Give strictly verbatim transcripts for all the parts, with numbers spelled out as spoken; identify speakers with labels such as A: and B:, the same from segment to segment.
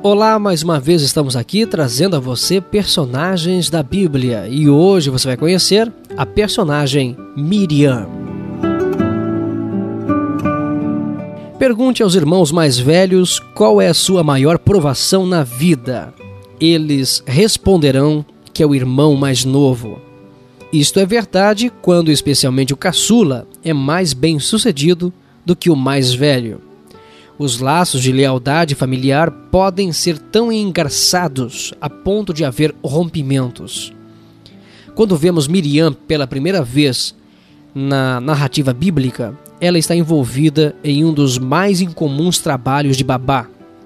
A: Olá, mais uma vez estamos aqui trazendo a você personagens da Bíblia e hoje você vai conhecer a personagem Miriam. Pergunte aos irmãos mais velhos qual é a sua maior provação na vida. Eles responderão que é o irmão mais novo. Isto é verdade quando especialmente o caçula é mais bem sucedido do que o mais velho. Os laços de lealdade familiar podem ser tão engarçados a ponto de haver rompimentos. Quando vemos Miriam pela primeira vez na narrativa bíblica, ela está envolvida em um dos mais incomuns trabalhos de babá.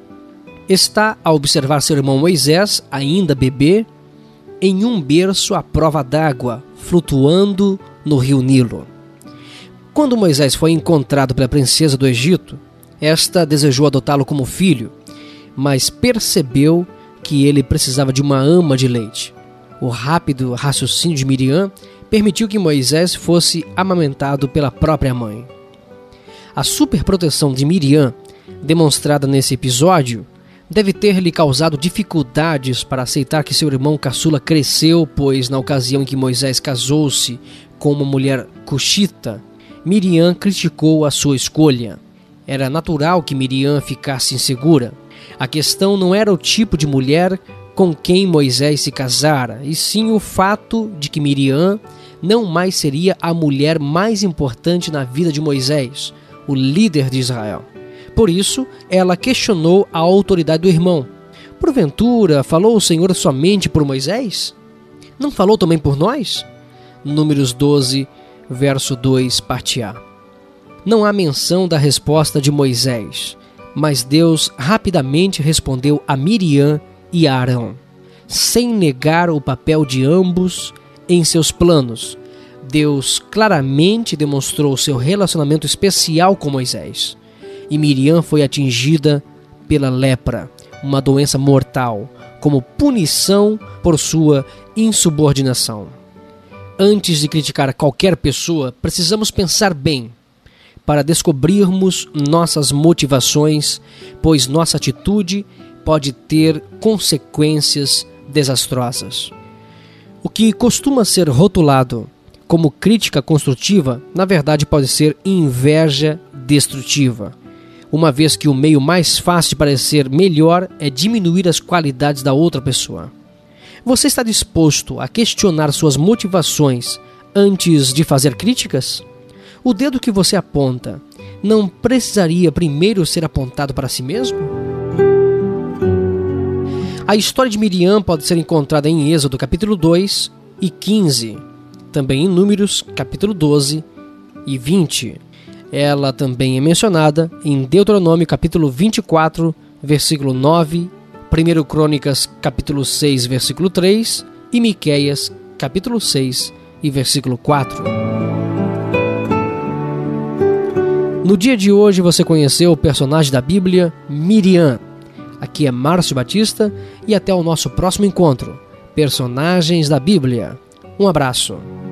A: Está a observar seu irmão Moisés, ainda bebê, em um berço à prova d'água, flutuando no rio Nilo. Quando Moisés foi encontrado pela princesa do Egito, esta desejou adotá-lo como filho, mas percebeu que ele precisava de uma ama de leite. O rápido raciocínio de Miriam permitiu que Moisés fosse amamentado pela própria mãe. A superproteção de Miriam, demonstrada nesse episódio, deve ter lhe causado dificuldades para aceitar que seu irmão caçula cresceu, pois na ocasião em que Moisés casou-se com uma mulher cuxita, Miriam criticou a sua escolha. Era natural que Miriam ficasse insegura. A questão não era o tipo de mulher com quem Moisés se casara, e sim o fato de que Miriam não mais seria a mulher mais importante na vida de Moisés, o líder de Israel. Por isso, ela questionou a autoridade do irmão. Porventura, falou o Senhor somente por Moisés? Não falou também por nós? Números doze, verso dois, parte A. Não há menção da resposta de Moisés, mas Deus rapidamente respondeu a Miriam e a Arão, sem negar o papel de ambos em seus planos. Deus claramente demonstrou seu relacionamento especial com Moisés, e Miriam foi atingida pela lepra, uma doença mortal, como punição por sua insubordinação. Antes de criticar qualquer pessoa, precisamos pensar bem, para descobrirmos nossas motivações, pois nossa atitude pode ter consequências desastrosas. O que costuma ser rotulado como crítica construtiva, na verdade pode ser inveja destrutiva, uma vez que o meio mais fácil de parecer melhor é diminuir as qualidades da outra pessoa. Você está disposto a questionar suas motivações antes de fazer críticas? O dedo que você aponta não precisaria primeiro ser apontado para si mesmo? A história de Miriam pode ser encontrada em Êxodo capítulo dois e quinze, também em Números capítulo doze e vinte. Ela também é mencionada em Deuteronômio capítulo vinte e quatro, versículo nove, primeira Crônicas capítulo seis, versículo três e Miqueias capítulo seis e versículo quatro. No dia de hoje você conheceu o personagem da Bíblia, Miriam. Aqui é Márcio Batista e até o nosso próximo encontro. Personagens da Bíblia. Um abraço.